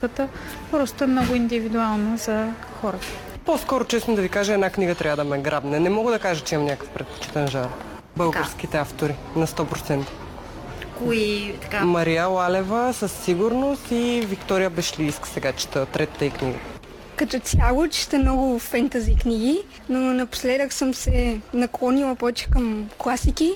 авторката. Просто е много индивидуално за хората. По-скоро, честно да ви кажа, една книга трябва да ме грабне. Не мога да кажа, че имам някакъв предпочитан жанр. Българските автори на 100%. Кои така? Мария Лалева със сигурност и Виктория Бешлийска, сега чета третата й книга. Като цяло чета много фентази книги, но напоследък съм се наклонила повече към класики.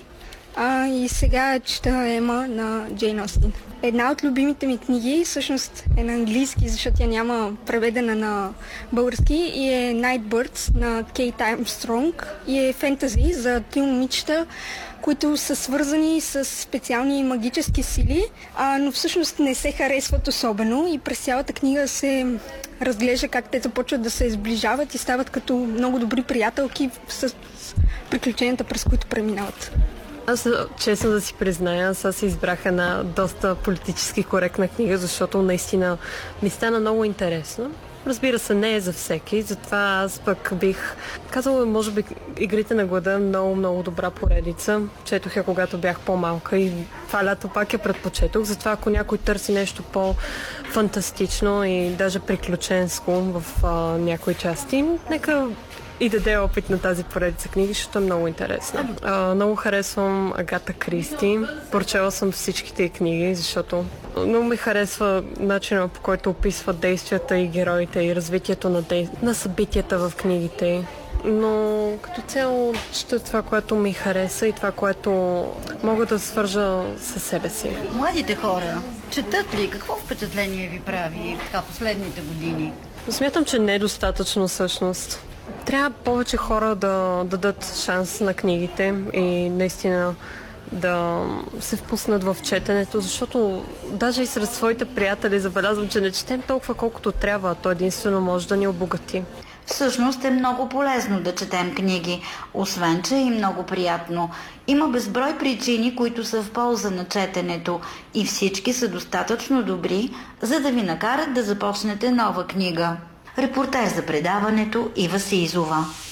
И сега чета Ема на Джейн Остин. Една от любимите ми книги всъщност е на английски, защото тя няма преведена на български, и е Nightbirds на Кейт Армстронг и е фентази за три момичета, които са свързани с специални магически сили, но всъщност не се харесват особено и през цялата книга се разглежда как те започват да се сближават и стават като много добри приятелки с приключенията, през които преминават. Аз, честно да си призная, аз избрах една доста политически коректна книга, защото наистина ми стана много интересно. Разбира се, не е за всеки, затова аз пък бих казала, може би, Игрите на глада, много добра поредица. Четох я, когато бях по-малка и това лято пак я предпочетох. Затова, ако някой търси нещо по-фантастично и даже приключенско в някои части, нека и даде опит на тази поредица книги, защото е много интересна. Много харесвам Агата Кристи. Прочела съм всичките й книги, защото много ми харесва начинът, по който описва действията и героите и развитието на събитията в книгите. Но като цяло чета това, което ми хареса и това, което мога да свържа със себе си. Младите хора четат ли? Какво впечатление ви прави така последните години? Смятам, че недостатъчно всъщност. Трябва повече хора да дадат шанс на книгите и наистина да се впуснат в четенето, защото даже и сред своите приятели забелязвам, че не четем толкова колкото трябва, а то единствено може да ни обогати. Всъщност е много полезно да четем книги, освен че е и много приятно. Има безброй причини, които са в полза на четенето и всички са достатъчно добри, за да ви накарат да започнете нова книга. Репортер за предаването Ива Сизова.